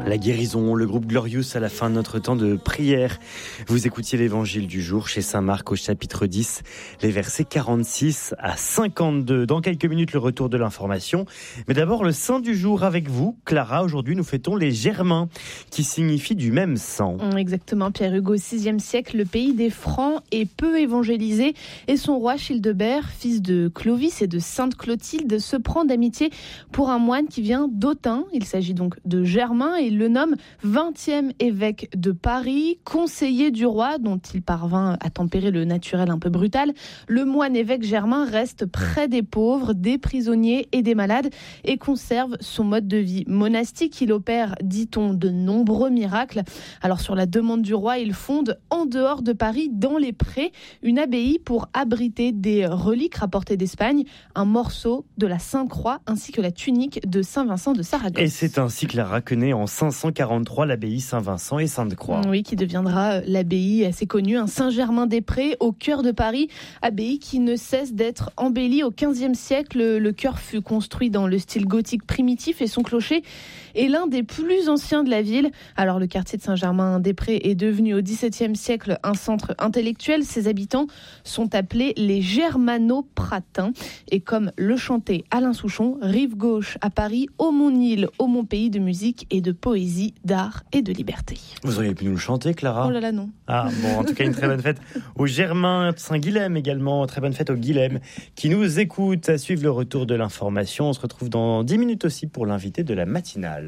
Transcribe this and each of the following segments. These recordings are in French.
La guérison, le groupe Glorious à la fin de notre temps de prière. Vous écoutiez l'évangile du jour chez Saint Marc au chapitre 10, les versets 46 à 52. Dans quelques minutes, le retour de l'information. Mais d'abord, le saint du jour avec vous. Clara, aujourd'hui, nous fêtons les Germains, qui signifient du même sang. Exactement, Pierre-Hugo, au VIe siècle, le pays des Francs est peu évangélisé. Et son roi Childebert, fils de Clovis et de Sainte Clotilde, se prend d'amitié pour un moine qui vient d'Autun. Il s'agit donc de Germain et le nomme 20e évêque de Paris, conseiller du roi dont il parvint à tempérer le naturel un peu brutal. Le moine évêque Germain reste près des pauvres, des prisonniers et des malades et conserve son mode de vie monastique. Il opère, dit-on, de nombreux miracles. Alors sur la demande du roi, il fonde en dehors de Paris, dans les prés, une abbaye pour abriter des reliques rapportées d'Espagne, un morceau de la Sainte-Croix ainsi que la tunique de Saint-Vincent de Saragosse. Et c'est ainsi que Clara connaît en 543 l'abbaye Saint-Vincent et Sainte-Croix. Oui, qui deviendra l'abbaye assez connue, un Saint-Germain-des-Prés au cœur de Paris, abbaye qui ne cesse d'être embellie. Au XVe siècle, le chœur fut construit dans le style gothique primitif et son clocher est l'un des plus anciens de la ville. Alors le quartier de Saint-Germain-des-Prés est devenu au XVIIe siècle un centre intellectuel. Ses habitants sont appelés les Germano-Pratins. Et comme le chantait Alain Souchon, rive gauche à Paris, ô mon île, ô mon pays de musique et de poésie, d'art et de liberté. Vous auriez pu nous le chanter, Clara ? Oh là là, non. Ah bon, en tout cas, une très bonne fête aux Germains, Saint-Guilhem également, très bonne fête aux Guilhem qui nous écoutent. À suivre le retour de l'information. On se retrouve dans 10 minutes aussi pour l'invité de la matinale.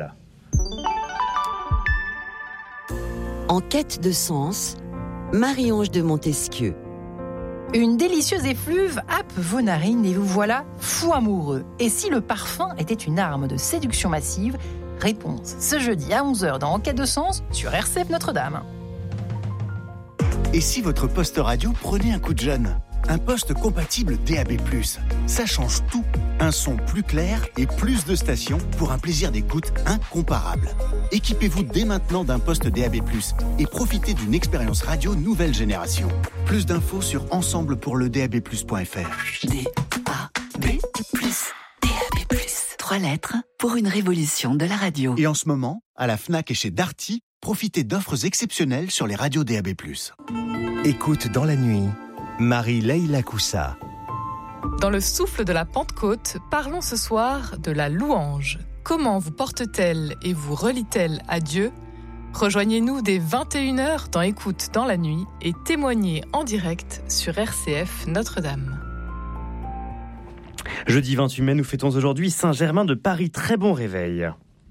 En quête de sens, Marie-Ange de Montesquieu. Une délicieuse effluve happe vos narines et vous voilà fou amoureux. Et si le parfum était une arme de séduction massive ? Réponse ce jeudi à 11h dans En quête de sens sur RCF Notre-Dame. Et si votre poste radio prenait un coup de jeune ? Un poste compatible DAB+. Ça change tout. Un son plus clair et plus de stations pour un plaisir d'écoute incomparable. Équipez-vous dès maintenant d'un poste DAB+, et profitez d'une expérience radio nouvelle génération. Plus d'infos sur ensemblepourledab+.fr. DAB+. DAB+. 3 lettres pour une révolution de la radio. Et en ce moment, à la Fnac et chez Darty, profitez d'offres exceptionnelles sur les radios DAB+. Écoute dans la nuit, Marie-Leila Coussa. Dans le souffle de la Pentecôte, parlons ce soir de la louange. Comment vous porte-t-elle et vous relie-t-elle à Dieu ? Rejoignez-nous dès 21h dans Écoute dans la nuit et témoignez en direct sur RCF Notre-Dame. Jeudi 28 mai, nous fêtons aujourd'hui Saint-Germain de Paris. Très bon réveil.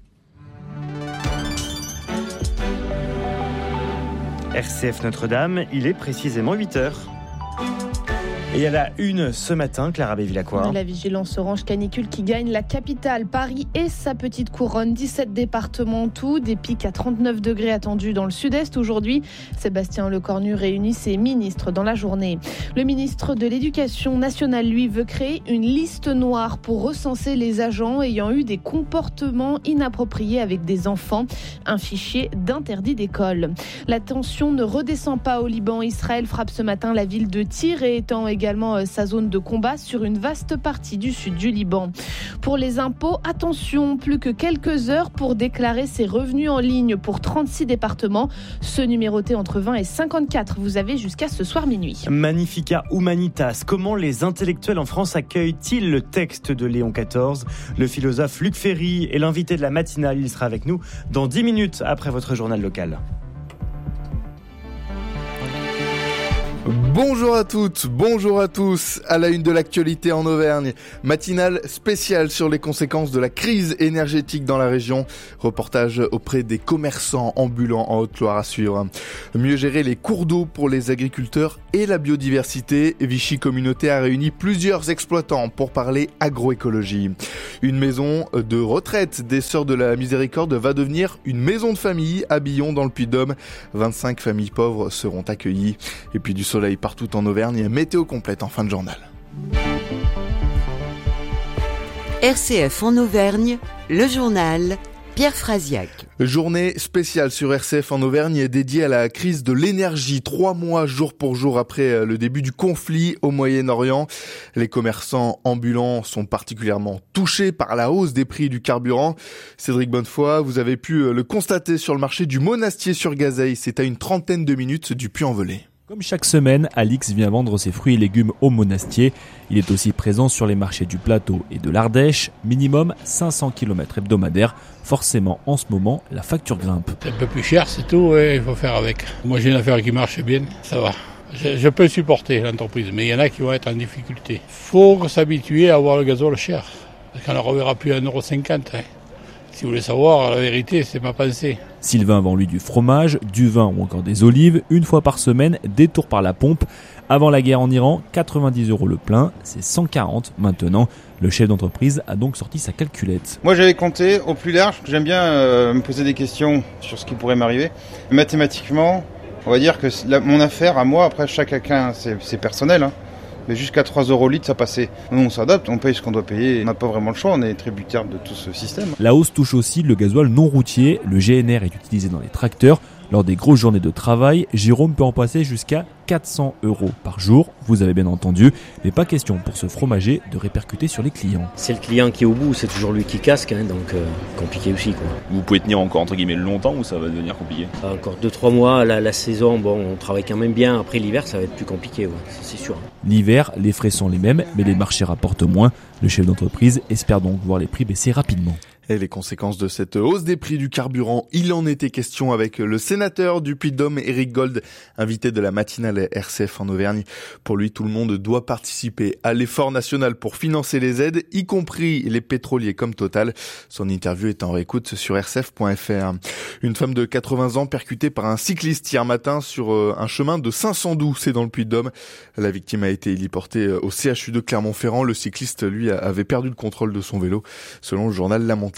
RCF Notre-Dame, il est précisément 8h. Et à la une ce matin, Clara Bévilacqua. La vigilance orange canicule qui gagne la capitale, Paris et sa petite couronne. 17 départements en tout, des pics à 39 degrés attendus dans le sud-est aujourd'hui. Sébastien Lecornu réunit ses ministres dans la journée. Le ministre de l'Éducation nationale, lui, veut créer une liste noire pour recenser les agents ayant eu des comportements inappropriés avec des enfants. Un fichier d'interdit d'école. La tension ne redescend pas au Liban. Israël frappe ce matin la ville de Tyr et étend également sa zone de combat sur une vaste partie du sud du Liban. Pour les impôts, attention, plus que quelques heures pour déclarer ses revenus en ligne pour 36 départements. Ceux numérotés entre 20 et 54, vous avez jusqu'à ce soir minuit. Magnifica Humanitas, comment les intellectuels en France accueillent-ils le texte de Léon XIV ? Le philosophe Luc Ferry est l'invité de la matinale, il sera avec nous dans 10 minutes après votre journal local. Bonjour à toutes, bonjour à tous, à la une de l'actualité en Auvergne, matinale spéciale sur les conséquences de la crise énergétique dans la région, reportage auprès des commerçants ambulants en Haute-Loire à suivre. Mieux gérer les cours d'eau pour les agriculteurs et la biodiversité, Vichy Communauté a réuni plusieurs exploitants pour parler agroécologie. Une maison de retraite des Sœurs de la Miséricorde va devenir une maison de famille à Billon dans le Puy-de-Dôme. 25 familles pauvres seront accueillies. Et puis du soleil partout en Auvergne, météo complète en fin de journal. RCF en Auvergne, le journal Pierre Frasiac. Journée spéciale sur RCF en Auvergne dédiée à la crise de l'énergie. 3 mois jour pour jour après le début du conflit au Moyen-Orient. Les commerçants ambulants sont particulièrement touchés par la hausse des prix du carburant. Cédric Bonnefoy, vous avez pu le constater sur le marché du Monastier-sur-Gazeille. C'est à une trentaine de minutes du Puy-en-Velay. Comme chaque semaine, Alix vient vendre ses fruits et légumes au Monastier. Il est aussi présent sur les marchés du Plateau et de l'Ardèche. Minimum 500 km hebdomadaires. Forcément, en ce moment, la facture grimpe. C'est un peu plus cher, c'est tout, il faut faire avec. Moi, j'ai une affaire qui marche bien, ça va. Je peux supporter l'entreprise, mais il y en a qui vont être en difficulté. Il faut s'habituer à avoir le gasoil cher, parce qu'on ne reverra plus à 1,50 €. Si vous voulez savoir, la vérité, c'est pas pensé. Sylvain vend lui du fromage, du vin ou encore des olives. Une fois par semaine, détour par la pompe. Avant la guerre en Iran, 90 € le plein, c'est 140 maintenant. Le chef d'entreprise a donc sorti sa calculette. Moi j'avais compté au plus large, j'aime bien me poser des questions sur ce qui pourrait m'arriver. Mathématiquement, on va dire que mon affaire à moi, après chacun c'est personnel, hein. Mais jusqu'à 3 € litre, ça passait. Nous, on s'adapte, on paye ce qu'on doit payer. On n'a pas vraiment le choix, on est tributaire de tout ce système. La hausse touche aussi le gasoil non routier. Le GNR est utilisé dans les tracteurs. Lors des grosses journées de travail, Jérôme peut en passer jusqu'à 400 € par jour. Vous avez bien entendu, mais pas question pour ce fromager de répercuter sur les clients. C'est le client qui est au bout, c'est toujours lui qui casque, hein, donc compliqué aussi, quoi. Vous pouvez tenir encore entre guillemets longtemps ou ça va devenir compliqué ? Encore 2-3 mois, la saison, bon, on travaille quand même bien. Après l'hiver, ça va être plus compliqué, ouais, c'est sûr. L'hiver, les frais sont les mêmes, mais les marchés rapportent moins. Le chef d'entreprise espère donc voir les prix baisser rapidement. Et les conséquences de cette hausse des prix du carburant, il en était question avec le sénateur du Puy-de-Dôme, Éric Gold, invité de la matinale RCF en Auvergne. Pour lui, tout le monde doit participer à l'effort national pour financer les aides, y compris les pétroliers comme Total. Son interview est en réécoute sur rcf.fr. Une femme de 80 ans percutée par un cycliste hier matin sur un chemin de Saint-Sandoux, c'est dans le Puy-de-Dôme. La victime a été héliportée au CHU de Clermont-Ferrand. Le cycliste, lui, avait perdu le contrôle de son vélo, selon le journal La Montagne.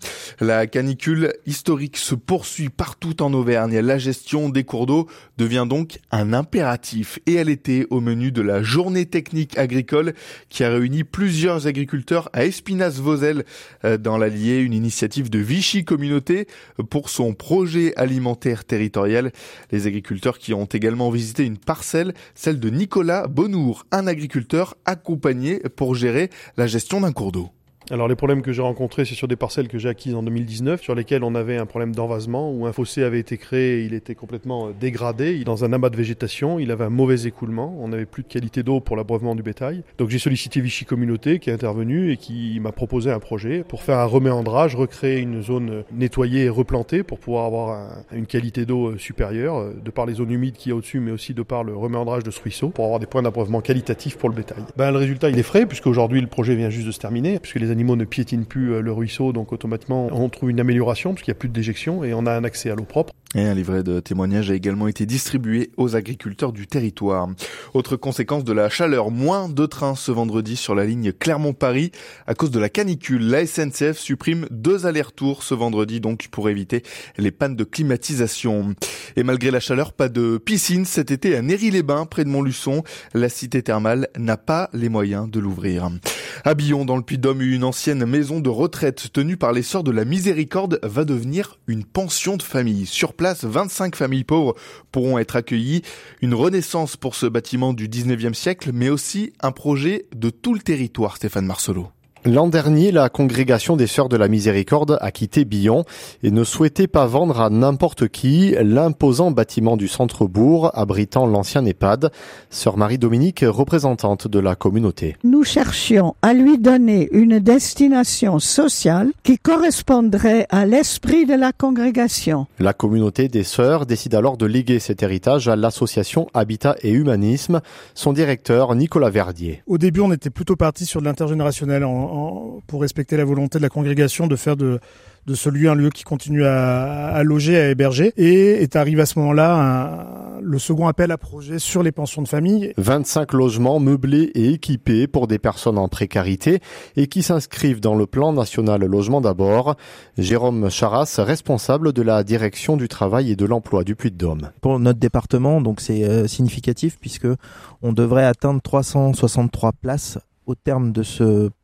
La canicule historique se poursuit partout en Auvergne. La gestion des cours d'eau devient donc un impératif. Et elle était au menu de la journée technique agricole qui a réuni plusieurs agriculteurs à Espinasse-Vozelle dans l'Allier, une initiative de Vichy Communauté pour son projet alimentaire territorial. Les agriculteurs qui ont également visité une parcelle, celle de Nicolas Bonnour, un agriculteur accompagné pour gérer la gestion d'un cours d'eau. Alors les problèmes que j'ai rencontrés, c'est sur des parcelles que j'ai acquises en 2019, sur lesquelles on avait un problème d'envasement, où un fossé avait été créé, il était complètement dégradé, dans un amas de végétation, il avait un mauvais écoulement, on n'avait plus de qualité d'eau pour l'abreuvement du bétail. Donc j'ai sollicité Vichy Communauté qui est intervenu et qui m'a proposé un projet pour faire un reméandrage, recréer une zone nettoyée et replantée pour pouvoir avoir une qualité d'eau supérieure, de par les zones humides qu'il y a au-dessus, mais aussi de par le reméandrage de ce ruisseau, pour avoir des points d'abreuvement qualitatifs pour le bétail. Le résultat il est frais, puisqu'aujourd'hui le projet vient juste de se terminer, puisque les animaux ne piétinent plus le ruisseau, donc automatiquement on trouve une amélioration parce qu'il n'y a plus de déjection et on a un accès à l'eau propre. Et un livret de témoignages a également été distribué aux agriculteurs du territoire. Autre conséquence de la chaleur, moins de trains ce vendredi sur la ligne Clermont-Paris à cause de la canicule. La SNCF supprime 2 allers-retours ce vendredi donc pour éviter les pannes de climatisation. Et malgré la chaleur, pas de piscine cet été à Néry-les-Bains près de Montluçon. La cité thermale n'a pas les moyens de l'ouvrir. À Billon, dans le Puy-de-Dôme, une ancienne maison de retraite tenue par les Sœurs de la Miséricorde va devenir une pension de famille. Sur place, 25 familles pauvres pourront être accueillies. Une renaissance pour ce bâtiment du 19e siècle, mais aussi un projet de tout le territoire, Stéphane Marcelot. L'an dernier, la congrégation des Sœurs de la Miséricorde a quitté Billon et ne souhaitait pas vendre à n'importe qui l'imposant bâtiment du centre-bourg abritant l'ancien EHPAD. Sœur Marie-Dominique, représentante de la communauté. Nous cherchions à lui donner une destination sociale qui correspondrait à l'esprit de la congrégation. La communauté des Sœurs décide alors de léguer cet héritage à l'association Habitat et Humanisme. Son directeur, Nicolas Verdier. Au début, on était plutôt parti sur de l'intergénérationnel pour respecter la volonté de la congrégation de faire de ce lieu un lieu qui continue à loger, à héberger. Et est arrivé à ce moment-là le second appel à projet sur les pensions de famille. 25 logements meublés et équipés pour des personnes en précarité et qui s'inscrivent dans le plan national logement d'abord. Jérôme Charras, responsable de la direction du travail et de l'emploi du Puy-de-Dôme. Pour notre département, donc c'est significatif puisque on devrait atteindre 363 places au terme de ce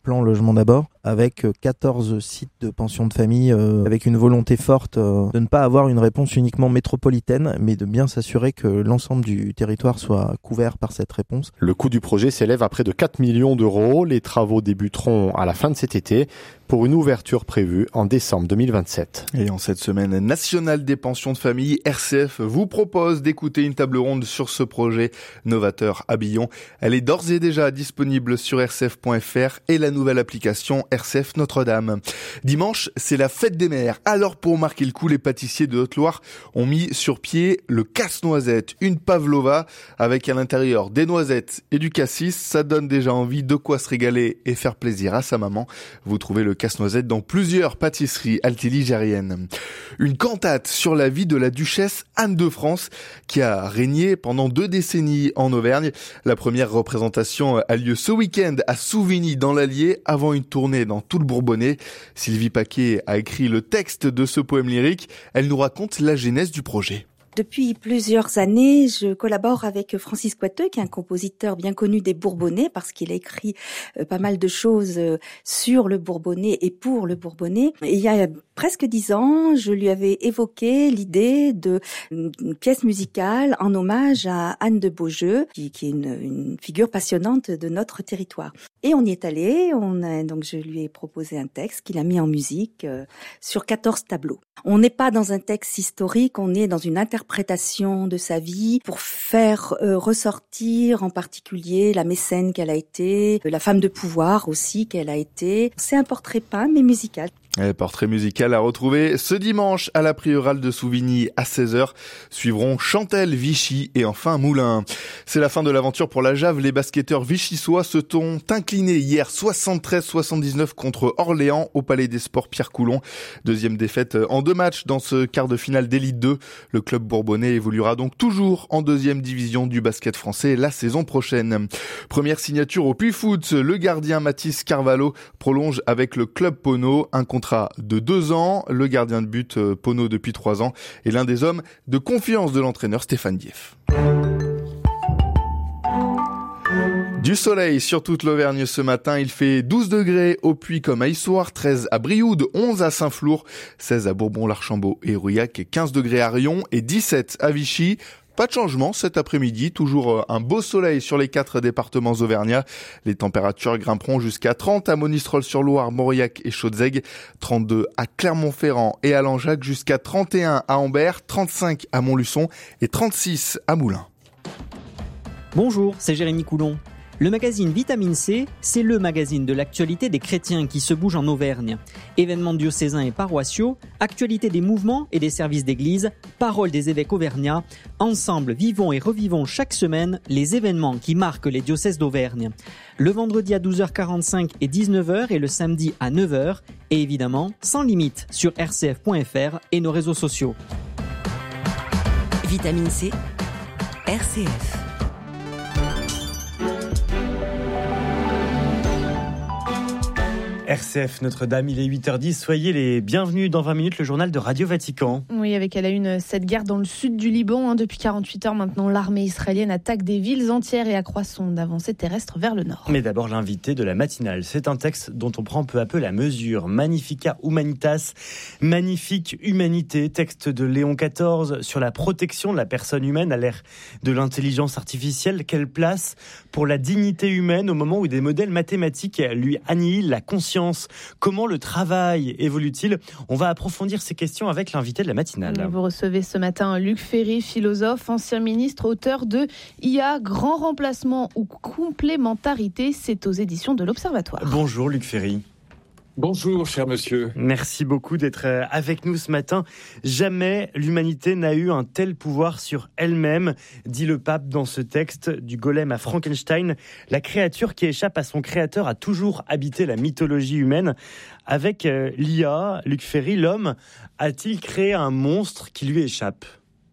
plan logement d'abord, avec 14 sites de pensions de famille, avec une volonté forte de ne pas avoir une réponse uniquement métropolitaine, mais de bien s'assurer que l'ensemble du territoire soit couvert par cette réponse. Le coût du projet s'élève à près de 4 millions d'euros. Les travaux débuteront à la fin de cet été pour une ouverture prévue en décembre 2027. Et en cette semaine nationale des pensions de famille, RCF vous propose d'écouter une table ronde sur ce projet novateur à Billon. Elle est d'ores et déjà disponible sur rcf.fr et la nouvelle application RCF Notre-Dame. Dimanche, c'est la fête des mères. Alors pour marquer le coup, les pâtissiers de Haute-Loire ont mis sur pied le casse-noisette, une pavlova avec à l'intérieur des noisettes et du cassis. Ça donne déjà envie de quoi se régaler et faire plaisir à sa maman. Vous trouvez le casse-noisette dans plusieurs pâtisseries altiligériennes. Une cantate sur la vie de la duchesse Anne de France qui a régné pendant 2 décennies en Auvergne. La première représentation a lieu ce week-end à Souvigny dans l'Allier avant une tournée dans tout le Bourbonnais. Sylvie Paquet a écrit le texte de ce poème lyrique. Elle nous raconte la genèse du projet. Depuis plusieurs années, je collabore avec Francis Coiteux, qui est un compositeur bien connu des Bourbonnais, parce qu'il a écrit pas mal de choses sur le Bourbonnais et pour le Bourbonnais. Et il y a presque 10 ans, je lui avais évoqué l'idée d'une pièce musicale en hommage à Anne de Beaujeu, qui est une figure passionnante de notre territoire. Et on y est allé, donc je lui ai proposé un texte qu'il a mis en musique sur 14 tableaux. On n'est pas dans un texte historique, on est dans une interprétation de sa vie pour faire ressortir en particulier la mécène qu'elle a été, la femme de pouvoir aussi qu'elle a été. C'est un portrait peint mais musical. Portrait musical à retrouver ce dimanche à la Prieurale de Souvigny à 16h. Suivront Chantelle, Vichy et enfin Moulins. C'est la fin de l'aventure pour la Jave. Les basketteurs vichysois se sont inclinés hier 73-79 contre Orléans au Palais des Sports Pierre Coulon. Deuxième défaite en 2 matchs dans ce quart de finale d'élite 2. Le club bourbonnais évoluera donc toujours en 2e division du basket français la saison prochaine. Première signature au Puy-Foot. Le gardien Mathis Carvalho prolonge avec le club Pono un contrat de 2 ans. Le gardien de but Pono depuis 3 ans est l'un des hommes de confiance de l'entraîneur Stéphane Dieff. Du soleil sur toute l'Auvergne ce matin, il fait 12 degrés au Puy comme à Issoire, 13 à Brioude, 11 à Saint-Flour, 16 à Bourbon-l'Archambault et Rouillac, 15 degrés à Rion et 17 à Vichy. Pas de changement cet après-midi, toujours un beau soleil sur les 4 départements auvergnats. Les températures grimperont jusqu'à 30 à Monistrol-sur-Loire, Mauriac et Chaudzeg, 32 à Clermont-Ferrand et à Langeac, jusqu'à 31 à Ambert, 35 à Montluçon et 36 à Moulins. Bonjour, c'est Jérémy Coulon. Le magazine Vitamine C, c'est le magazine de l'actualité des chrétiens qui se bougent en Auvergne. Événements diocésains et paroissiaux, actualité des mouvements et des services d'église, paroles des évêques auvergnats. Ensemble, vivons et revivons chaque semaine les événements qui marquent les diocèses d'Auvergne. Le vendredi à 12h45 et 19h et le samedi à 9h. Et évidemment, sans limite sur rcf.fr et nos réseaux sociaux. Vitamine C, RCF. RCF Notre-Dame, il est 8h10. Soyez les bienvenus dans 20 minutes, le journal de Radio Vatican. Oui, avec à la une cette guerre dans le sud du Liban. Depuis 48 heures maintenant, l'armée israélienne attaque des villes entières et accroît son avancée terrestre vers le nord. Mais d'abord, l'invité de la matinale. C'est un texte dont on prend peu à peu la mesure. Magnifica Humanitas, magnifique humanité. Texte de Léon XIV sur la protection de la personne humaine à l'ère de l'intelligence artificielle. Quelle place pour la dignité humaine au moment où des modèles mathématiques lui annihilent la conscience? Comment le travail évolue-t-il? On va approfondir ces questions avec l'invité de la matinale. Vous recevez ce matin Luc Ferry, philosophe, ancien ministre, auteur de IA, grand remplacement ou complémentarité. C'est aux éditions de l'Observatoire. Bonjour Luc Ferry. Bonjour, cher monsieur. Merci beaucoup d'être avec nous ce matin. Jamais l'humanité n'a eu un tel pouvoir sur elle-même, dit le pape dans ce texte du golem à Frankenstein. La créature qui échappe à son créateur a toujours habité la mythologie humaine. Avec l'IA, Luc Ferry, l'homme a-t-il créé un monstre qui lui échappe ?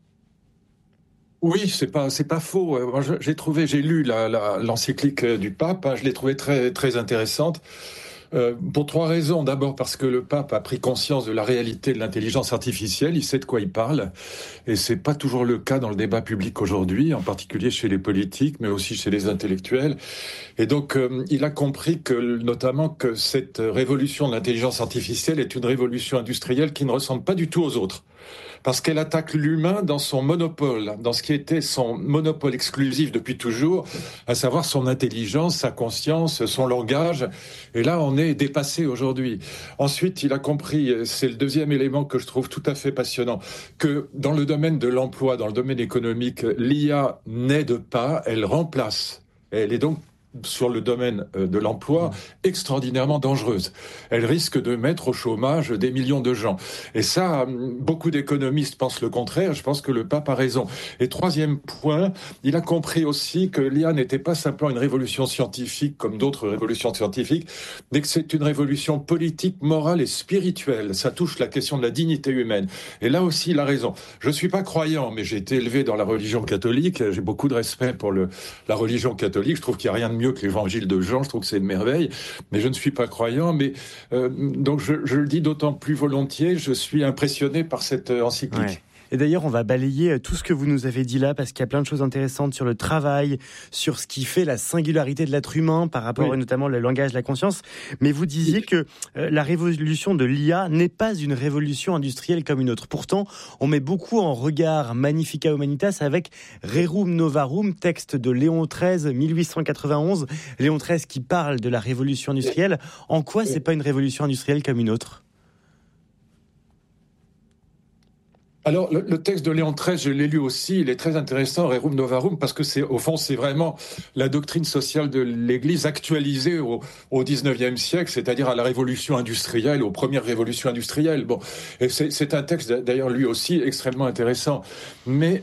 Oui, c'est pas faux. Moi, j'ai lu l'encyclique du pape, je l'ai trouvée très, très intéressante. Pour 3 raisons. D'abord parce que le pape a pris conscience de la réalité de l'intelligence artificielle, il sait de quoi il parle, et c'est pas toujours le cas dans le débat public aujourd'hui, en particulier chez les politiques, mais aussi chez les intellectuels. Et donc, il a compris notamment que cette révolution de l'intelligence artificielle est une révolution industrielle qui ne ressemble pas du tout aux autres. Parce qu'elle attaque l'humain dans son monopole, dans ce qui était son monopole exclusif depuis toujours, à savoir son intelligence, sa conscience, son langage. Et là, on est dépassé aujourd'hui. Ensuite, il a compris, c'est le deuxième élément que je trouve tout à fait passionnant, que dans le domaine de l'emploi, dans le domaine économique, l'IA n'aide pas, elle remplace. Elle est donc sur le domaine de l'emploi extraordinairement dangereuse. Elle risque de mettre au chômage des millions de gens. Et ça, beaucoup d'économistes pensent le contraire. Je pense que le pape a raison. Et troisième point, il a compris aussi que l'IA n'était pas simplement une révolution scientifique comme d'autres révolutions scientifiques, mais que c'est une révolution politique, morale et spirituelle. Ça touche la question de la dignité humaine. Et là aussi, il a raison. Je suis pas croyant, mais j'ai été élevé dans la religion catholique. J'ai beaucoup de respect pour la religion catholique. Je trouve qu'il n'y a rien de mieux que l'évangile de Jean, je trouve que c'est une merveille, mais je ne suis pas croyant, mais donc je le dis d'autant plus volontiers, je suis impressionné par cette encyclique. Ouais. Et d'ailleurs, on va balayer tout ce que vous nous avez dit là, parce qu'il y a plein de choses intéressantes sur le travail, sur ce qui fait la singularité de l'être humain, par rapport notamment au langage, la conscience. Mais vous disiez que la révolution de l'IA n'est pas une révolution industrielle comme une autre. Pourtant, on met beaucoup en regard Magnificat Humanitas avec Rerum Novarum, texte de Léon XIII, 1891. Léon XIII qui parle de la révolution industrielle. En quoi c'est pas une révolution industrielle comme une autre ? Alors, le texte de Léon XIII, je l'ai lu aussi, il est très intéressant, Rerum Novarum, parce que c'est vraiment la doctrine sociale de l'Église actualisée au 19e siècle, c'est-à-dire à la révolution industrielle, aux premières révolutions industrielles. Bon, et c'est un texte d'ailleurs lui aussi extrêmement intéressant. Mais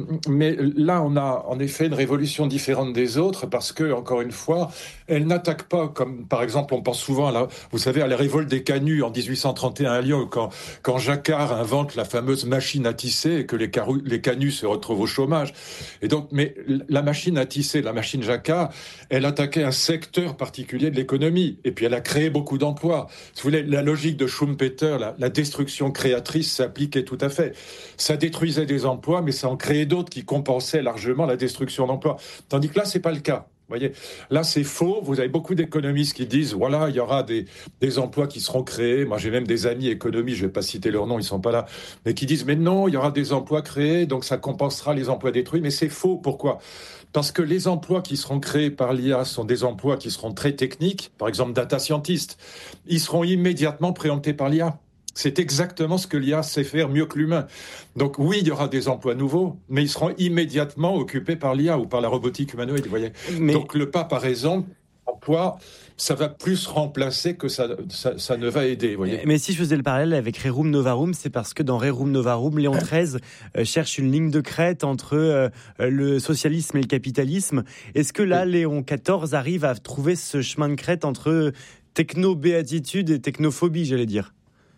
là, on a en effet une révolution différente des autres, parce que, encore une fois, elle n'attaque pas, comme par exemple, on pense souvent à la révolte des canuts en 1831 à Lyon, quand Jacquard invente la fameuse machine à tisser et que les canuts se retrouvent au chômage. Et donc, mais la machine à tisser, la machine Jacquard, elle attaquait un secteur particulier de l'économie. Et puis, elle a créé beaucoup d'emplois. Si vous voulez, la logique de Schumpeter, la destruction créatrice s'appliquait tout à fait. Ça détruisait des emplois, mais ça en créait d'autres qui compensaient largement la destruction d'emplois. Tandis que là, c'est pas le cas. Vous voyez, là c'est faux. Vous avez beaucoup d'économistes qui disent voilà, il y aura des emplois qui seront créés. Moi j'ai même des amis économistes, je vais pas citer leurs noms, ils sont pas là, mais qui disent mais non, il y aura des emplois créés, donc ça compensera les emplois détruits. Mais c'est faux. Pourquoi ? Parce que les emplois qui seront créés par l'IA sont des emplois qui seront très techniques. Par exemple, data scientist, ils seront immédiatement préemptés par l'IA. C'est exactement ce que l'IA sait faire mieux que l'humain. Donc oui, il y aura des emplois nouveaux, mais ils seront immédiatement occupés par l'IA ou par la robotique humanoïde, vous voyez. Donc le pape a raison, l'emploi, ça va plus remplacer que ça ne va aider, vous voyez. Mais si je faisais le parallèle avec Rerum Novarum, c'est parce que dans Rerum Novarum, Léon XIII cherche une ligne de crête entre le socialisme et le capitalisme. Est-ce que là, Léon XIV arrive à trouver ce chemin de crête entre techno-béatitude et technophobie, j'allais dire ?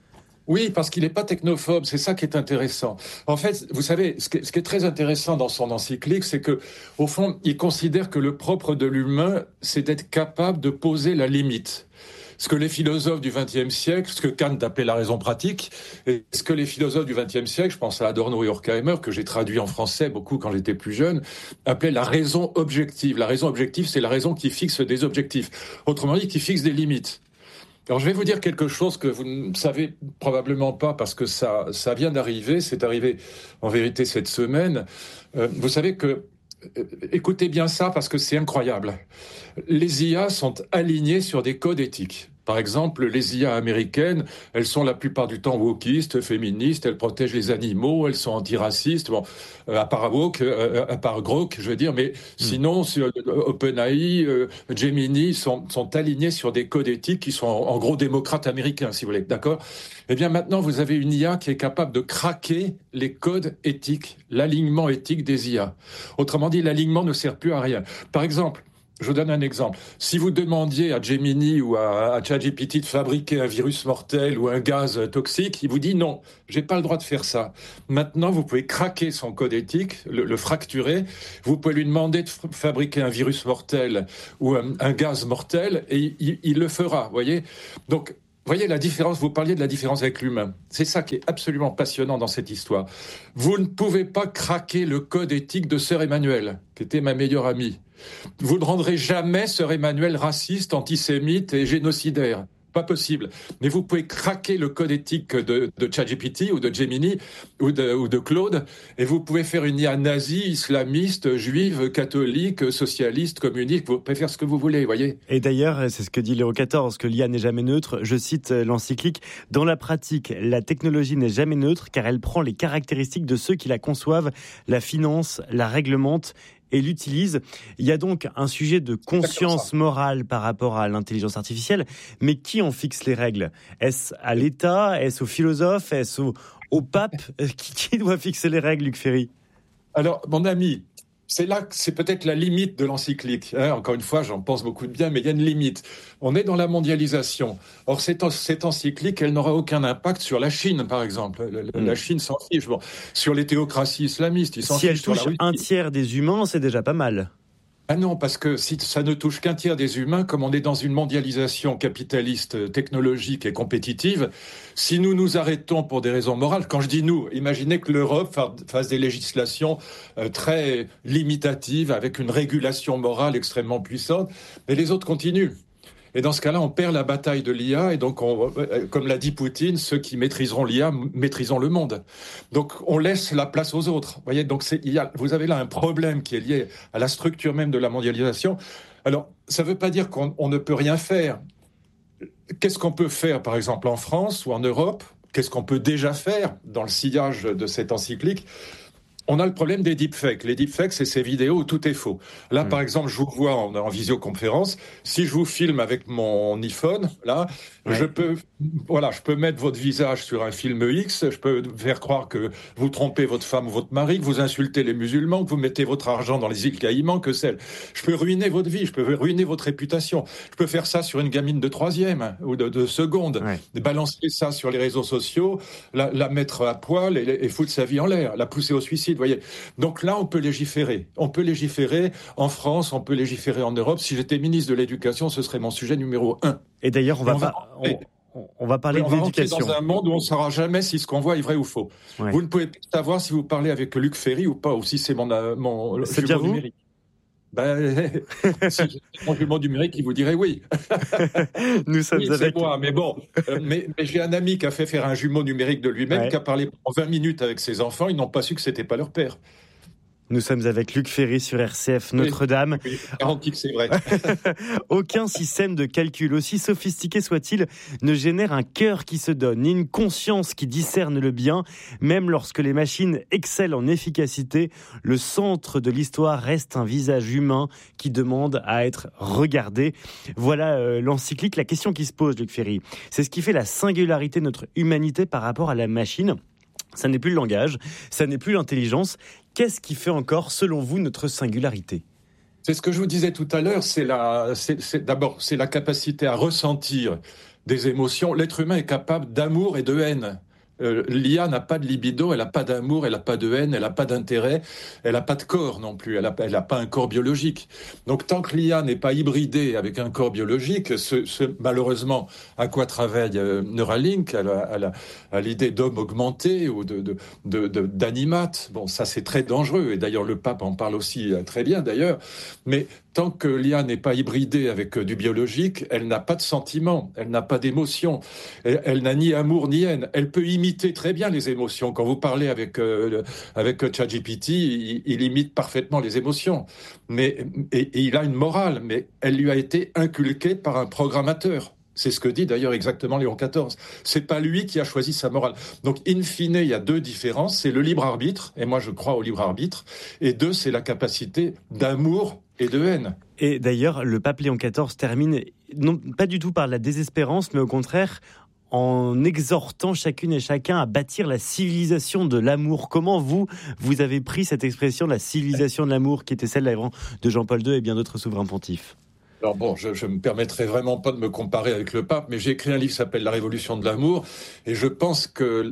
Oui, parce qu'il n'est pas technophobe, c'est ça qui est intéressant. En fait, vous savez, ce qui est très intéressant dans son encyclique, c'est que, au fond, il considère que le propre de l'humain, c'est d'être capable de poser la limite. Ce que les philosophes du XXe siècle, ce que Kant appelait la raison pratique, et ce que les philosophes du XXe siècle, je pense à Adorno et Horkheimer, que j'ai traduit en français beaucoup quand j'étais plus jeune, appelaient la raison objective. La raison objective, c'est la raison qui fixe des objectifs. Autrement dit, qui fixe des limites. Alors, je vais vous dire quelque chose que vous ne savez probablement pas parce que ça vient d'arriver. C'est arrivé, en vérité, cette semaine. Vous savez que, écoutez bien ça parce que c'est incroyable. Les IA sont alignées sur des codes éthiques. Par exemple, les IA américaines, elles sont la plupart du temps wokistes, féministes, elles protègent les animaux, elles sont antiracistes. Bon, à part Grok, je veux dire, mais sinon, OpenAI, Gemini sont alignés sur des codes éthiques qui sont en gros démocrates américains, si vous voulez, d'accord ? Eh bien, maintenant, vous avez une IA qui est capable de craquer les codes éthiques, l'alignement éthique des IA. Autrement dit, l'alignement ne sert plus à rien. Par exemple, Je vous donne un exemple. Si vous demandiez à Gemini ou à ChatGPT de fabriquer un virus mortel ou un gaz toxique, il vous dit non, j'ai pas le droit de faire ça. Maintenant, vous pouvez craquer son code éthique, le fracturer. Vous pouvez lui demander de fabriquer un virus mortel ou un gaz mortel et il le fera, voyez. Donc, voyez la différence, vous parliez de la différence avec l'humain. C'est ça qui est absolument passionnant dans cette histoire. Vous ne pouvez pas craquer le code éthique de Sœur Emmanuelle, qui était ma meilleure amie. Vous ne rendrez jamais Sœur Emmanuelle raciste, antisémite et génocidaire. Pas possible. Mais vous pouvez craquer le code éthique de ChatGPT ou de Gemini ou de Claude et vous pouvez faire une IA nazie, islamiste, juive, catholique, socialiste, communiste. Vous pouvez faire ce que vous voulez, voyez. Et d'ailleurs, c'est ce que dit Léo XIV, que l'IA n'est jamais neutre. Je cite l'encyclique. Dans la pratique, la technologie n'est jamais neutre car elle prend les caractéristiques de ceux qui la conçoivent, la financent, la réglementent et l'utilise. Il y a donc un sujet de conscience morale par rapport à l'intelligence artificielle, mais qui en fixe les règles ? Est-ce à l'État ? Est-ce aux philosophes ? Est-ce au pape ? Qui doit fixer les règles, Luc Ferry ? Alors, mon ami, c'est peut-être la limite de l'encyclique. Encore une fois, j'en pense beaucoup de bien, mais il y a une limite. On est dans la mondialisation. Or, cette encyclique, elle n'aura aucun impact sur la Chine, par exemple. La Chine s'en fiche. Bon, sur les théocraties islamistes, ils s'en fichent. Si elle touche un tiers des humains, c'est déjà pas mal. Ah non, parce que si ça ne touche qu'un tiers des humains, comme on est dans une mondialisation capitaliste, technologique et compétitive, si nous nous arrêtons pour des raisons morales, quand je dis nous, imaginez que l'Europe fasse des législations très limitatives, avec une régulation morale extrêmement puissante, mais les autres continuent. Et dans ce cas-là, on perd la bataille de l'IA. Et donc, comme l'a dit Poutine, ceux qui maîtriseront l'IA maîtriseront le monde. Donc, on laisse la place aux autres. Vous voyez, donc vous avez là un problème qui est lié à la structure même de la mondialisation. Alors, ça ne veut pas dire qu'on ne peut rien faire. Qu'est-ce qu'on peut faire, par exemple, en France ou en Europe ? Qu'est-ce qu'on peut déjà faire dans le sillage de cette encyclique ? On a le problème des deepfakes. Les deepfakes, c'est ces vidéos où tout est faux. Là, par exemple, je vous vois en visioconférence. Si je vous filme avec mon iPhone, là, je peux mettre votre visage sur un film X. Je peux faire croire que vous trompez votre femme ou votre mari, que vous insultez les musulmans, que vous mettez votre argent dans les îles Caïmans, que celle. Je peux ruiner votre vie. Je peux ruiner votre réputation. Je peux faire ça sur une gamine de 3e ou de seconde. Balancer ça sur les réseaux sociaux, la mettre à poil et foutre sa vie en l'air, la pousser au suicide. Voyez. Donc là, on peut légiférer. On peut légiférer en France, on peut légiférer en Europe. Si j'étais ministre de l'Éducation, ce serait mon sujet numéro 1. Et d'ailleurs, on va parler de l'éducation. On va rentrer dans un monde où on ne saura jamais si ce qu'on voit est vrai ou faux. Ouais. Vous ne pouvez pas savoir si vous parlez avec Luc Ferry ou pas, ou si c'est mon c'est bien vous numérique. Si j'étais mon jumeau numérique, il vous dirait oui. Nous sommes oui, avec... c'est moi, mais bon. Mais j'ai un ami qui a fait faire un jumeau numérique de lui-même, qui a parlé pendant 20 minutes avec ses enfants. Ils n'ont pas su que c'était pas leur père. Nous sommes avec Luc Ferry sur RCF Notre-Dame. Oui, garanti que c'est vrai. Aucun système de calcul, aussi sophistiqué soit-il, ne génère un cœur qui se donne, ni une conscience qui discerne le bien. Même lorsque les machines excellent en efficacité, le centre de l'histoire reste un visage humain qui demande à être regardé. Voilà l'encyclique. La question qui se pose, Luc Ferry, c'est ce qui fait la singularité de notre humanité par rapport à la machine. Ça n'est plus le langage, ça n'est plus l'intelligence. Qu'est-ce qui fait encore, selon vous, notre singularité ? C'est ce que je vous disais tout à l'heure, d'abord, c'est la capacité à ressentir des émotions. L'être humain est capable d'amour et de haine. L'IA n'a pas de libido, elle n'a pas d'amour, elle n'a pas de haine, elle n'a pas d'intérêt, elle n'a pas de corps non plus, elle n'a pas un corps biologique. Donc tant que l'IA n'est pas hybridée avec un corps biologique, malheureusement, à quoi travaille Neuralink, à l'idée d'homme augmenté ou d'animate. Bon, ça c'est très dangereux, et d'ailleurs le pape en parle aussi très bien d'ailleurs, mais tant que l'IA n'est pas hybridée avec du biologique, elle n'a pas de sentiments, elle n'a pas d'émotions, elle n'a ni amour ni haine. Elle peut imiter très bien les émotions. Quand vous parlez avec ChatGPT, il imite parfaitement les émotions. Et il a une morale, mais elle lui a été inculquée par un programmateur. C'est ce que dit d'ailleurs exactement Léon XIV. C'est pas lui qui a choisi sa morale. Donc, in fine, il y a deux différences. C'est le libre arbitre, et moi je crois au libre arbitre. Et deux, c'est la capacité d'amour et de haine. Et d'ailleurs, le pape Léon XIV termine non pas du tout par la désespérance, mais au contraire en exhortant chacune et chacun à bâtir la civilisation de l'amour. Comment vous avez pris cette expression de la civilisation de l'amour qui était celle de Jean-Paul II et bien d'autres souverains pontifes ? Alors bon, je me permettrai vraiment pas de me comparer avec le pape, mais j'ai écrit un livre qui s'appelle La Révolution de l'amour, et je pense que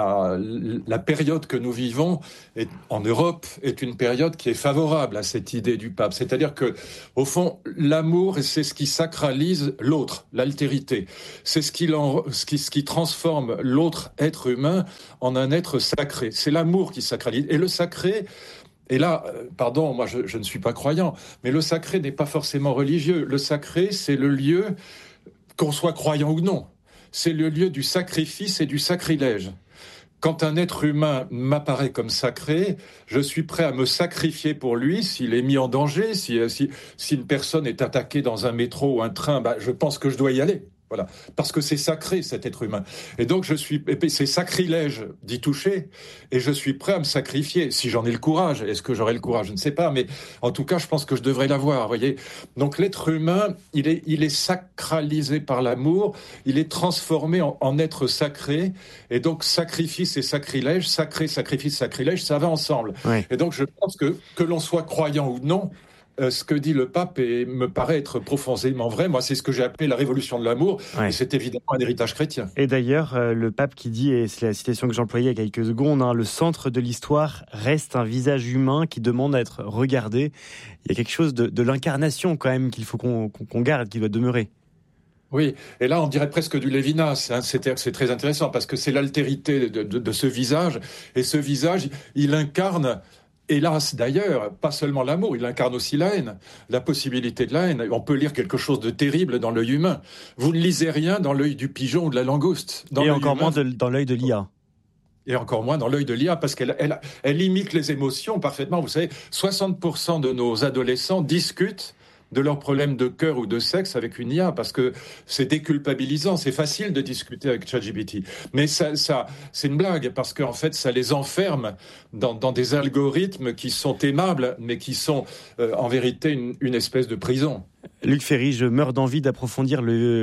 la période que nous vivons en Europe est une période qui est favorable à cette idée du pape. C'est-à-dire que, au fond, l'amour, c'est ce qui sacralise l'autre, l'altérité. C'est ce qui transforme l'autre être humain en un être sacré. C'est l'amour qui sacralise. Et le sacré... Et là, pardon, moi je ne suis pas croyant, mais le sacré n'est pas forcément religieux. Le sacré, c'est le lieu, qu'on soit croyant ou non, c'est le lieu du sacrifice et du sacrilège. Quand un être humain m'apparaît comme sacré, je suis prêt à me sacrifier pour lui s'il est mis en danger, si une personne est attaquée dans un métro ou un train, je pense que je dois y aller. Voilà, parce que c'est sacré cet être humain. Et donc c'est sacrilège d'y toucher, et je suis prêt à me sacrifier si j'en ai le courage. Est-ce que j'aurai le courage ? Je ne sais pas, mais en tout cas, je pense que je devrais l'avoir. Voyez. Donc l'être humain, il est sacralisé par l'amour, il est transformé en être sacré, et donc sacrifice et sacrilège, sacré, sacrifice, sacrilège, ça va ensemble. Ouais. Et donc je pense que l'on soit croyant ou non. Ce que dit le pape me paraît être profondément vrai. Moi, c'est ce que j'ai appelé la révolution de l'amour. Ouais. Et c'est évidemment un héritage chrétien. Et d'ailleurs, le pape qui dit, et c'est la citation que j'employais il y a quelques secondes, le centre de l'histoire reste un visage humain qui demande à être regardé. Il y a quelque chose de l'incarnation quand même qu'il faut qu'on garde, qui doit demeurer. Oui, et là on dirait presque du Lévinas, c'est très intéressant parce que c'est l'altérité de ce visage. Et ce visage, il incarne... Hélas, d'ailleurs, pas seulement l'amour, il incarne aussi la haine, la possibilité de la haine. On peut lire quelque chose de terrible dans l'œil humain. Vous ne lisez rien dans l'œil du pigeon ou de la langouste. Et encore moins dans l'œil de l'IA. Et encore moins dans l'œil de l'IA, parce qu'elle imite les émotions parfaitement. Vous savez, 60% de nos adolescents discutent de leurs problèmes de cœur ou de sexe avec une IA, parce que c'est déculpabilisant, c'est facile de discuter avec ChatGPT. Mais ça, c'est une blague, parce qu'en fait, ça les enferme dans des algorithmes qui sont aimables, mais qui sont en vérité une espèce de prison. Luc Ferry, je meurs d'envie d'approfondir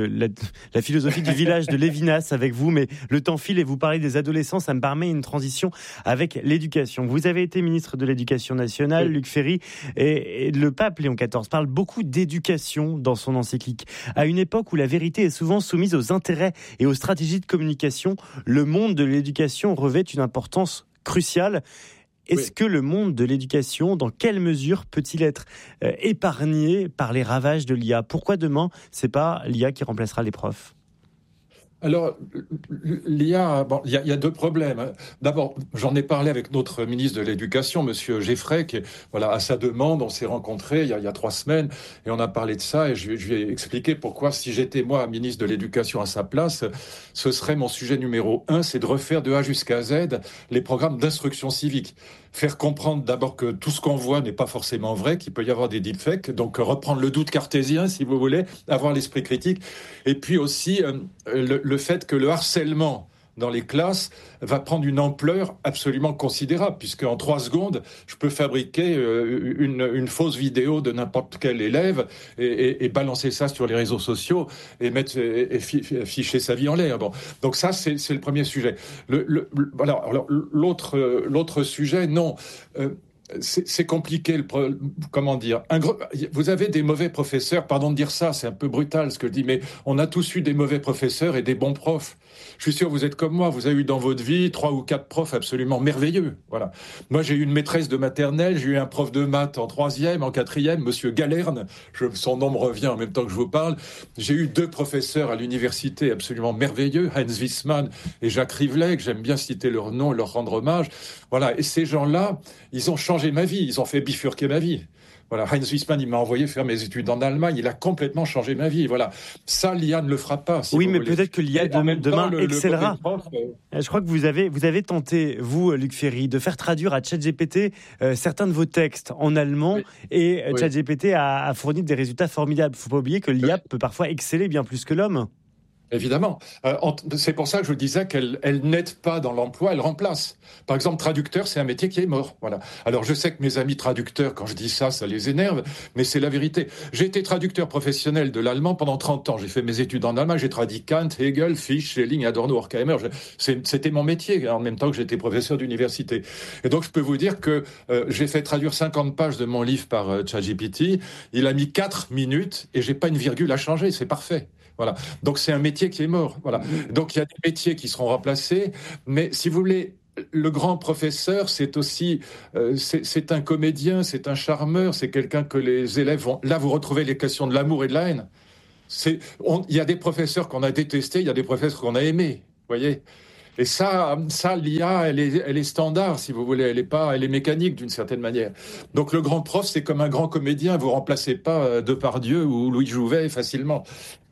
la philosophie du village de Lévinas avec vous, mais le temps file et vous parlez des adolescents, ça me permet une transition avec l'éducation. Vous avez été ministre de l'Éducation nationale, oui. Luc Ferry, et le pape Léon XIV parle beaucoup d'éducation dans son encyclique. À une époque où la vérité est souvent soumise aux intérêts et aux stratégies de communication, le monde de l'éducation revêt une importance cruciale. Est-ce que le monde de l'éducation, dans quelle mesure peut-il être épargné par les ravages de l'IA ? Pourquoi demain, c'est pas l'IA qui remplacera les profs ? Alors, l'IA, il y a deux problèmes. D'abord, j'en ai parlé avec notre ministre de l'Éducation, Monsieur Geffray, qui, à sa demande, on s'est rencontrés il y a 3 semaines, et on a parlé de ça, et je lui ai expliqué pourquoi, si j'étais moi ministre de l'Éducation à sa place, ce serait mon sujet numéro 1, c'est de refaire de A jusqu'à Z les programmes d'instruction civique. Faire comprendre d'abord que tout ce qu'on voit n'est pas forcément vrai, qu'il peut y avoir des deepfakes, donc reprendre le doute cartésien, si vous voulez, avoir l'esprit critique, et puis aussi le fait que le harcèlement dans les classes va prendre une ampleur absolument considérable, puisque en 3 secondes, je peux fabriquer une fausse vidéo de n'importe quel élève et balancer ça sur les réseaux sociaux et ficher sa vie en l'air. Bon. Donc ça, c'est le premier sujet. L'autre sujet, non. C'est compliqué. Comment dire ? Vous avez des mauvais professeurs. Pardon de dire ça, c'est un peu brutal ce que je dis, mais on a tous eu des mauvais professeurs et des bons profs. Je suis sûr, vous êtes comme moi. Vous avez eu dans votre vie 3 ou 4 profs absolument merveilleux. Voilà. Moi, j'ai eu une maîtresse de maternelle, j'ai eu un prof de maths en 3e, en 4e, Monsieur Galerne. Son nom me revient en même temps que je vous parle. J'ai eu 2 professeurs à l'université absolument merveilleux, Heinz Wiesmann et Jacques Rivlet, que j'aime bien citer leur nom et leur rendre hommage. Voilà. Et ces gens-là, ils ont changé ma vie, ils ont fait bifurquer ma vie. Voilà, Heinz Wiesmann, il m'a envoyé faire mes études en Allemagne, il a complètement changé ma vie. Voilà, ça, l'IA ne le fera pas. Si oui, mais voulez. Peut-être que l'IA demain excellera. Je crois que vous avez tenté, vous, Luc Ferry, de faire traduire à ChatGPT certains de vos textes en allemand, et ChatGPT a fourni des résultats formidables. Il ne faut pas oublier que l'IA peut parfois exceller bien plus que l'homme. Évidemment. C'est pour ça que je disais qu'elle n'aide pas dans l'emploi, elle remplace. Par exemple, traducteur, c'est un métier qui est mort. Voilà. Alors je sais que mes amis traducteurs, quand je dis ça les énerve, mais c'est la vérité. J'ai été traducteur professionnel de l'allemand pendant 30 ans. J'ai fait mes études en allemand, j'ai traduit Kant, Hegel, Fichte, Schelling, Adorno, Horkheimer. C'était mon métier, en même temps que j'étais professeur d'université. Et donc je peux vous dire que j'ai fait traduire 50 pages de mon livre par ChatGPT. Il a mis 4 minutes et j'ai pas une virgule à changer, c'est parfait. Voilà. Donc c'est un métier qui est mort. Voilà. Donc il y a des métiers qui seront remplacés, mais si vous voulez, le grand professeur, c'est aussi c'est un comédien, c'est un charmeur, c'est quelqu'un que les élèves vont. Là, vous retrouvez les questions de l'amour et de la haine. Il y a des professeurs qu'on a détestés, il y a des professeurs qu'on a aimés. Voyez. Et ça, l'IA, elle est standard, si vous voulez. Elle est mécanique d'une certaine manière. Donc le grand prof, c'est comme un grand comédien. Vous remplacez pas Depardieu ou Louis Jouvet facilement.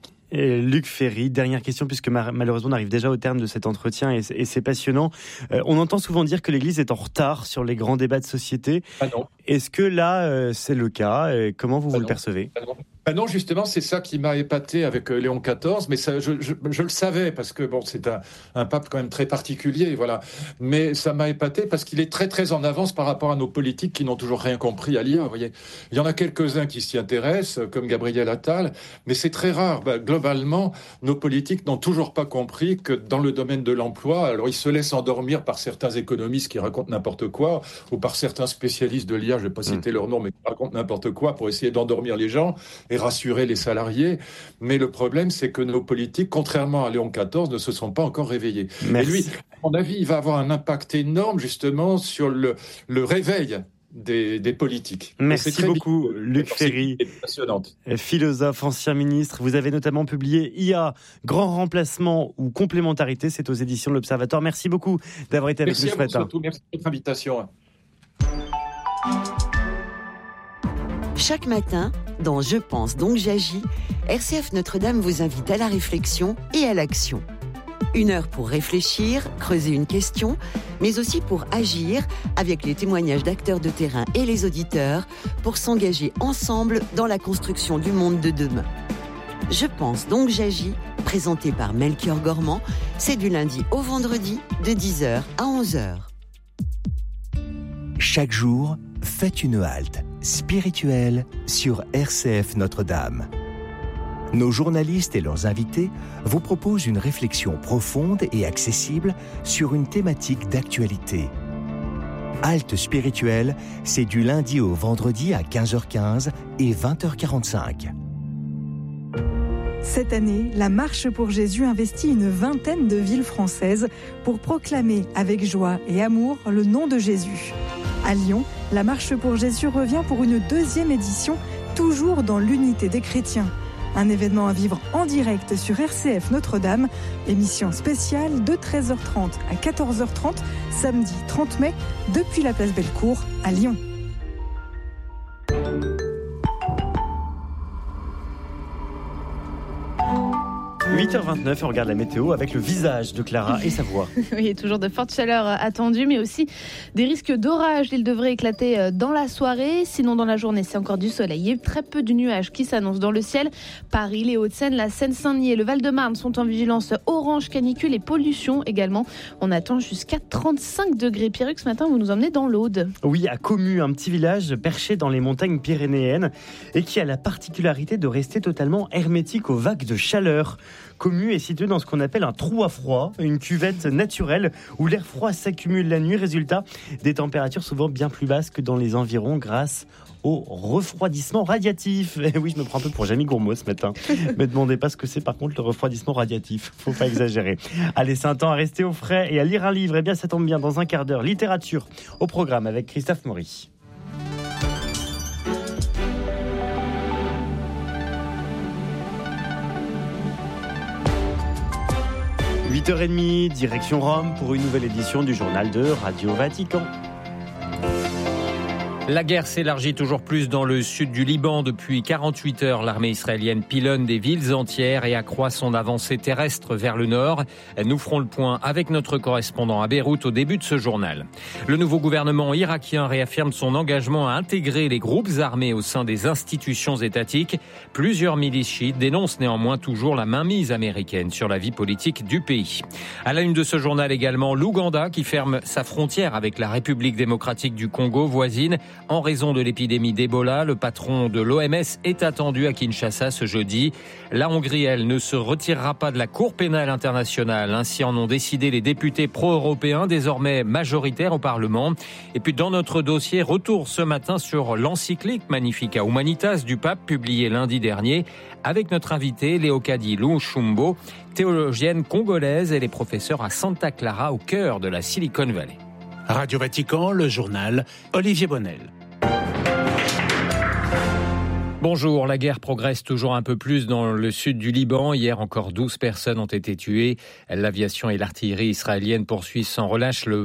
Et Luc Ferry, dernière question, puisque malheureusement on arrive déjà au terme de cet entretien et c'est passionnant. On entend souvent dire que l'Église est en retard sur les grands débats de société. Ah non. Est-ce que là, c'est le cas? Comment vous le percevez? Non, justement, c'est ça qui m'a épaté avec Léon XIV, mais ça, je le savais, parce que bon, c'est un pape quand même très particulier, voilà. Mais ça m'a épaté parce qu'il est très très en avance par rapport à nos politiques qui n'ont toujours rien compris à l'IA, vous voyez. Il y en a quelques-uns qui s'y intéressent, comme Gabriel Attal, mais c'est très rare. Globalement, nos politiques n'ont toujours pas compris que dans le domaine de l'emploi, alors ils se laissent endormir par certains économistes qui racontent n'importe quoi, ou par certains spécialistes de l'IA, je ne vais pas citer leur nom, mais qui racontent n'importe quoi pour essayer d'endormir les gens et rassurer les salariés. Mais le problème, c'est que nos politiques, contrairement à Léon XIV, ne se sont pas encore réveillés. Merci. Et lui, à mon avis, il va avoir un impact énorme, justement, sur le réveil des politiques. Merci beaucoup, Luc Ferry, philosophe, ancien ministre. Vous avez notamment publié IA, grand remplacement ou complémentarité. C'est aux éditions de l'Observatoire. Merci beaucoup d'avoir été avec nous ce matin. Merci pour votre invitation. Chaque matin, dans Je pense donc j'agis, RCF Notre-Dame vous invite à la réflexion et à l'action. 1 heure pour réfléchir, creuser une question, mais aussi pour agir avec les témoignages d'acteurs de terrain et les auditeurs pour s'engager ensemble dans la construction du monde de demain. Je pense donc j'agis, présenté par Melchior Gormand, c'est du lundi au vendredi de 10h à 11h. Chaque jour, faites une halte spirituelle sur RCF Notre-Dame. Nos journalistes et leurs invités vous proposent une réflexion profonde et accessible sur une thématique d'actualité. Halte spirituelle, c'est du lundi au vendredi à 15h15 et 20h45. Cette année, la Marche pour Jésus investit une vingtaine de villes françaises pour proclamer avec joie et amour le nom de Jésus. À Lyon, la Marche pour Jésus revient pour une 2e édition, toujours dans l'unité des chrétiens. Un événement à vivre en direct sur RCF Notre-Dame, émission spéciale de 13h30 à 14h30, samedi 30 mai, depuis la place Bellecour à Lyon. 8h29, on regarde la météo avec le visage de Clara et sa voix. Oui, toujours de fortes chaleurs attendues, mais aussi des risques d'orage. Il devrait éclater dans la soirée. Sinon, dans la journée, c'est encore du soleil et très peu de nuages qui s'annoncent dans le ciel. Paris, les Hauts-de-Seine, la Seine-Saint-Denis et le Val-de-Marne sont en vigilance orange, canicule et pollution également. On attend jusqu'à 35 degrés. Pierruc, ce matin, vous nous emmenez dans l'Aude. Oui, à Commu, un petit village perché dans les montagnes pyrénéennes et qui a la particularité de rester totalement hermétique aux vagues de chaleur. Commu est situé dans ce qu'on appelle un trou à froid, une cuvette naturelle où l'air froid s'accumule la nuit. Résultat, des températures souvent bien plus basses que dans les environs grâce au refroidissement radiatif. Et oui, je me prends un peu pour Jamie Gourmaud ce matin. Me demandez pas ce que c'est par contre le refroidissement radiatif. Faut pas exagérer. Allez, c'est un temps à rester au frais et à lire un livre. Eh bien, ça tombe bien, dans un quart d'heure, littérature au programme avec Christophe Maury. 8h30, direction Rome pour une nouvelle édition du journal de Radio Vatican. La guerre s'élargit toujours plus dans le sud du Liban. Depuis 48 heures, l'armée israélienne pilonne des villes entières et accroît son avancée terrestre vers le nord. Nous ferons le point avec notre correspondant à Beyrouth au début de ce journal. Le nouveau gouvernement irakien réaffirme son engagement à intégrer les groupes armés au sein des institutions étatiques. Plusieurs milices chiites dénoncent néanmoins toujours la mainmise américaine sur la vie politique du pays. À la une de ce journal également, l'Ouganda qui ferme sa frontière avec la République démocratique du Congo voisine. En raison de l'épidémie d'Ebola, le patron de l'OMS est attendu à Kinshasa ce jeudi. La Hongrie, elle, ne se retirera pas de la Cour pénale internationale. Ainsi en ont décidé les députés pro-européens, désormais majoritaires au Parlement. Et puis dans notre dossier, retour ce matin sur l'encyclique Magnificat Humanitas du pape, publiée lundi dernier, avec notre invité Leokadi Lushumbo, théologienne congolaise. Elle est professeure à Santa Clara, au cœur de la Silicon Valley. Radio Vatican, le journal, Olivier Bonnel. Bonjour, la guerre progresse toujours un peu plus dans le sud du Liban. Hier encore 12 personnes ont été tuées. L'aviation et l'artillerie israélienne poursuivent sans relâche le